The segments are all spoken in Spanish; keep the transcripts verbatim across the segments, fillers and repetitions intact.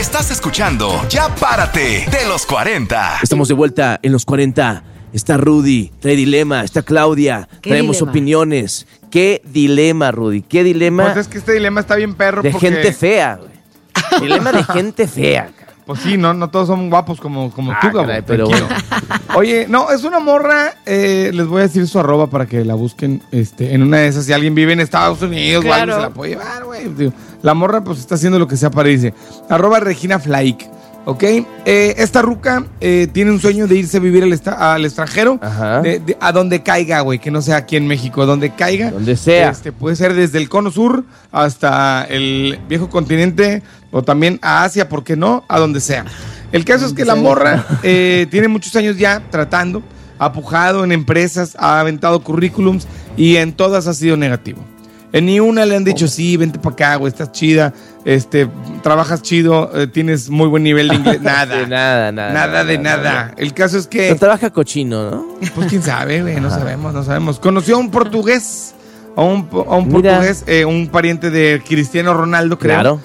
Estás escuchando Ya Párate de los cuarenta. Estamos de vuelta en los cuarenta. Está Rudy, trae dilema, está Claudia, traemos dilema? opiniones. ¿Qué dilema, Rudy? ¿Qué dilema? Pues es que este dilema está bien perro de porque... gente fea, güey. Dilema de gente fea. Pues sí, no, no todos son guapos como, como Ah, tú, Gabo. caray, pero tranquilo. Oye, no, es una morra, eh, les voy a decir su arroba para que la busquen este, en una de esas. Si alguien vive en Estados Unidos o algo, Claro. se la puede llevar, güey. Digo, la morra pues está haciendo lo que sea para irse. Arroba Regina Flaik, ¿ok? Eh, esta ruca eh, tiene un sueño de irse a vivir al, esta- al extranjero. Ajá. de- de- a donde caiga, güey, que no sea aquí en México, donde caiga. Donde sea. Este, puede ser desde el cono sur hasta el viejo continente o también a Asia, ¿por qué no? A donde sea. El caso es que la morra eh, tiene muchos años ya tratando, ha pujado en empresas, ha aventado currículums y en todas ha sido negativo. En ni una le han dicho, sí, vente para acá, güey, estás chida, este, trabajas chido, eh, tienes muy buen nivel de inglés. Nada, De nada, nada. nada de nada. El caso es que... Pero trabaja cochino, ¿no? Pues quién sabe, güey, no sabemos, no sabemos. Conoció a un portugués, a un, a un Mira. portugués, eh, un pariente de Cristiano Ronaldo, creo. Claro.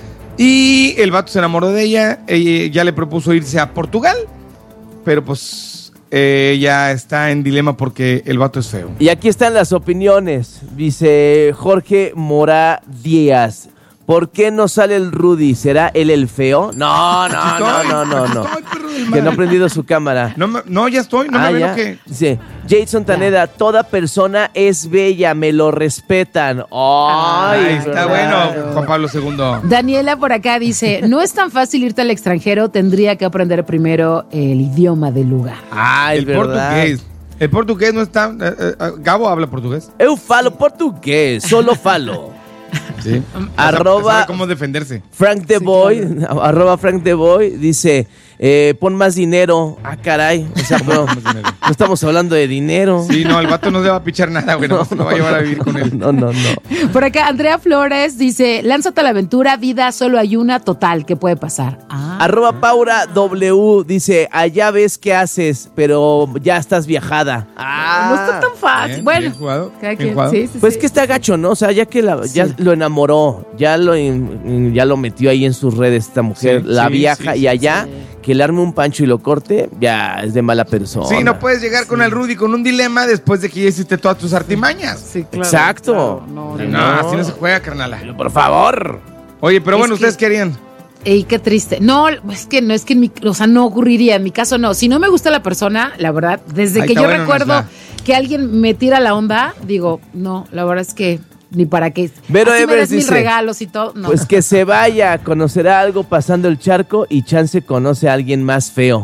Y el vato se enamoró de ella, ella ya le propuso irse a Portugal, pero pues eh, ella está en dilema porque el vato es feo. Y aquí están las opiniones. Dice Jorge Mora Díaz. ¿Por qué no sale el Rudy? ¿Será él el feo? No, no, no, no, no, no. Aquí estoy, perro del Que mal. no ha prendido su cámara. No, me- no, ya estoy, no Ah, me ven ya. lo que... Dice Jason Taneda, toda persona es bella, me lo respetan. Ay, Ahí está ¿verdad? bueno, Juan Pablo segundo. Daniela por acá dice, no es tan fácil irte al extranjero, tendría que aprender primero el idioma del lugar. Ay, El ¿verdad? portugués. El portugués no está... eh, eh, Gabo habla portugués. Eu falo portugués, solo falo. Sí. Arroba- Sabe cómo defenderse. Frank the Boy, arroba Frank the Boy, dice, eh, pon más dinero. Ah, caray. O sea, bro, no estamos hablando de dinero. Sí, no, el vato no se va a pichar nada, güey. No, no va a llevar a vivir con él. No, no, no. Por acá Andrea Flores dice, lánzate a la aventura, vida solo hay una, total, ¿qué puede pasar? Ah, Arroba Paura W dice, allá ves qué haces, pero ya estás viajada. Ah, no está tan fácil. Bien, bueno, bien jugado, cada bien quien. jugado. Sí, sí, Pues sí. que está gacho, ¿no? O sea, ya que la, ya Sí. lo enamoró, ya lo, in- ya lo metió ahí en sus redes esta mujer, Sí, la sí, viaja sí, y sí, allá sí. que le arme un pancho y lo corte, ya es de mala persona. Sí, no puedes llegar con el Rudy con un dilema después de que ya hiciste todas tus artimañas. Sí, claro, Exacto. claro, no, No, no, así no se juega, carnala. Pero por favor. Oye, pero Es bueno, que- ¿ustedes qué harían? Ey, qué triste. No, es que no, es que en mi, o sea, no ocurriría. En mi caso, no. Si no me gusta la persona, la verdad, desde Ahí que está yo bueno, recuerdo Nasla. que alguien me tira la onda, digo, no, la verdad es que ni para qué. Vero Así me Everest des mil dice, regalos y todo. No. Pues que se vaya, conocerá algo pasando el charco y chance conoce a alguien más feo.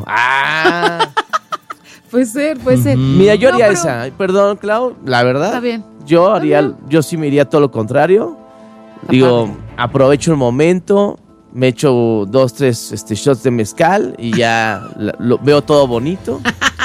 Ah. puede ser, puede ser. Mira, yo No, haría pero- esa. Ay, Perdón, Clau, la verdad. Está bien. Yo haría, yo sí me iría todo lo contrario. Está Digo, padre. aprovecho el momento, me echo dos, tres este, shots de mezcal y ya la- lo, veo todo bonito.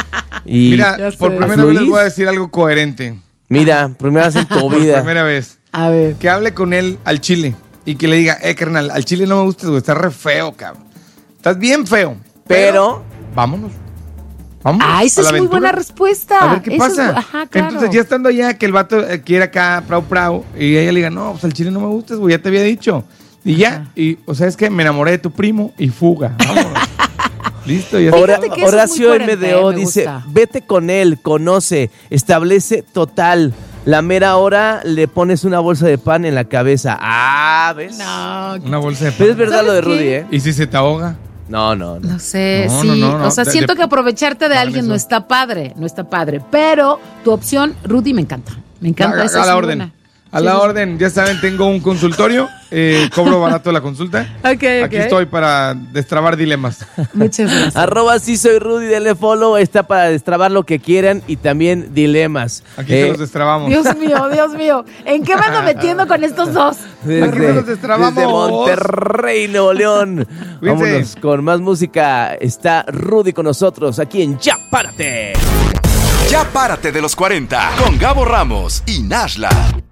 Y Mira, Ya sé. por primera vez ¿Fluís? les voy a decir algo coherente. mira, primera vez en tu Por vida. primera vez. A ver. Que hable con él al chile y que le diga, eh, carnal, al chile no me gustas, güey, estás re feo, cabrón. Estás bien feo. Pero, Vámonos. Vámonos. Ah, esa a la es muy aventura. buena respuesta. A ver qué Eso es pasa. bu- ajá, claro. Entonces, ya estando allá, que el vato eh, quiera acá, prau, prau, y ella le diga, no, pues al chile no me gustas, güey, ya te había dicho. Y ya, y, o sea, es que me enamoré de tu primo y fuga. Vámonos. Listo, ya Hora- Fíjate que eso es muy Horacio coherente, M D O me dice, gusta. vete con él, conoce, establece total. La mera hora le pones una bolsa de pan en la cabeza. Ah, ¿ves? No, Una bolsa de Pero es pan. verdad lo de ¿Sabes Rudy, qué? ¿eh? ¿Y si se te ahoga? No, no, no. no sé, No, sí. no, no, no. O sea, De- siento de- que aprovecharte de no, alguien eso. no está padre, no está padre. Pero tu opción, Rudy, me encanta. Me encanta a, esa. a es la muy orden. buena. A Sí, la sí, sí. orden, ya saben, tengo un consultorio, eh, cobro barato la consulta. Ok, ok. Aquí estoy para destrabar dilemas. Muchas gracias. Arroba sí soy Rudy, denle follow, está para destrabar lo que quieran y también dilemas. Aquí Eh, se los destrabamos. Dios mío, Dios mío. ¿En qué me ando metiendo con estos dos? Aquí se los destrabamos. desde Monterrey, Nuevo León. Cuídense. Vámonos con más música. Está Rudy con nosotros aquí en Ya Párate. Ya Párate de los cuarenta con Gabo Ramos y Nashla.